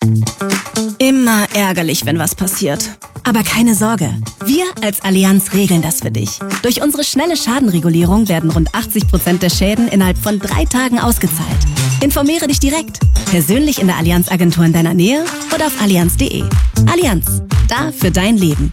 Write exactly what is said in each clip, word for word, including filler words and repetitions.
Immer ärgerlich, wenn was passiert. Aber keine Sorge, wir als Allianz regeln das für dich. Durch unsere schnelle Schadenregulierung werden rund achtzig Prozent der Schäden innerhalb von drei Tagen ausgezahlt. Informiere dich direkt, persönlich in der Allianz-Agentur in deiner Nähe oder auf allianz punkt de. Allianz, da für dein Leben.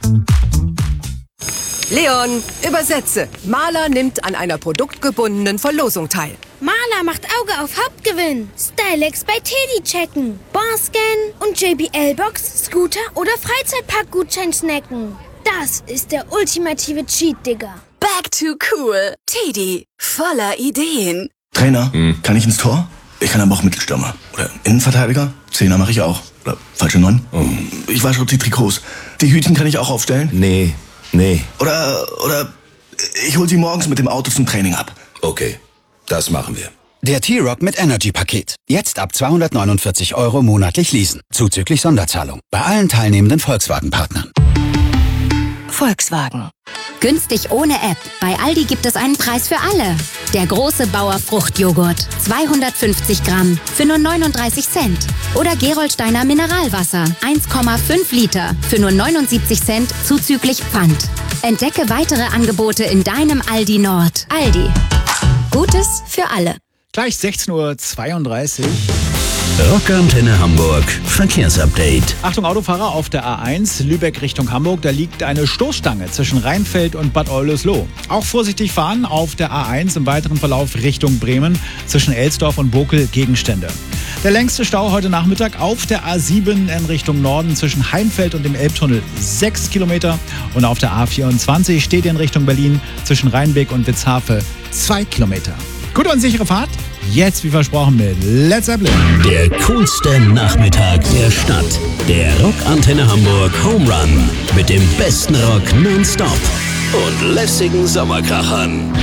Leon, übersetze. Maler nimmt an einer produktgebundenen Verlosung teil. Maler macht Auge auf Hauptgewinn. Stylex bei Teddy checken. Barscan und J B L-Box, Scooter oder Freizeitparkgutschein snacken. Das ist der ultimative Cheat, Digga. Back to cool. Teddy, voller Ideen. Trainer, hm. kann ich ins Tor? Ich kann aber auch Mittelstürmer. Oder Innenverteidiger? Zehner mache ich auch. Oder falsche Neun? Oh. Ich wasche die Trikots. Die Hütchen kann ich auch aufstellen? Nee, nee. Oder, oder ich hol sie morgens mit dem Auto zum Training ab. Okay, das machen wir. Der T-Rock mit Energy-Paket. Jetzt ab zweihundertneunundvierzig Euro monatlich leasen. Zuzüglich Sonderzahlung. Bei allen teilnehmenden Volkswagen-Partnern. Volkswagen. Günstig ohne App. Bei Aldi gibt es einen Preis für alle. Der große Bauer Fruchtjoghurt. zweihundertfünfzig Gramm für nur neununddreißig Cent. Oder Gerolsteiner Mineralwasser. eins Komma fünf Liter für nur neunundsiebzig Cent zuzüglich Pfand. Entdecke weitere Angebote in deinem Aldi Nord. Aldi. Gutes für alle. Gleich sechzehn Uhr zweiunddreißig. Rockantenne Hamburg Verkehrsupdate. Achtung Autofahrer auf der A eins Lübeck Richtung Hamburg. Da liegt eine Stoßstange zwischen Rheinfeld und Bad Oldesloe. Auch vorsichtig fahren auf der A eins im weiteren Verlauf Richtung Bremen zwischen Elsdorf und Bokel Gegenstände. Der längste Stau heute Nachmittag auf der A sieben in Richtung Norden zwischen Heimfeld und dem Elbtunnel sechs Kilometer. Und auf der A vierundzwanzig steht in Richtung Berlin zwischen Rheinbeck und Witzhafe zwei Kilometer. Gute und sichere Fahrt. Jetzt, wie versprochen, mit Led Zeppelin. Der coolste Nachmittag der Stadt. Der Rockantenne Hamburg Home Run. Mit dem besten Rock nonstop und lässigen Sommerkrachern.